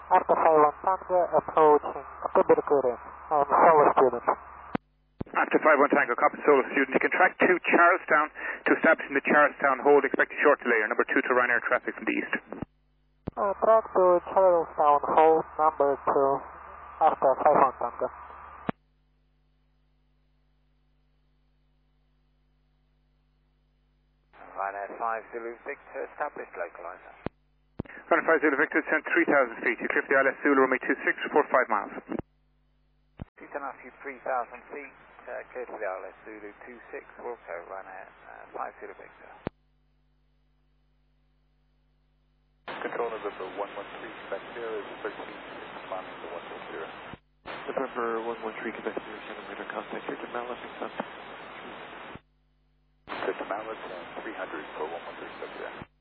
After 51 Tango, approaching Tibirkure. Solo student. After 51 Tango, copy solo student. You can track to Charlestown to establishing the Charlestown hold. Expect a short delay. Number 2 to Ryanair traffic from the east. Track to Charlestown hold number 2 after 51 Tango. Ryanair 5 Zulu Victor, established localizer. Ryanair 5 Zulu Victor, descend 3,000 feet. You clear for the ILS Zulu, runway 26 for 5 miles. Houston altitude 3,000 feet, cleared for the ILS Zulu 26, Wilco, Ryanair 5 Zulu Victor. Control November 113, Quebec Sierra is 13, responding to 110. November 113, Quebec Sierra, centimeter, contact here to Mallet, Set to Mallet and 300 for 113, Quebec Sierra.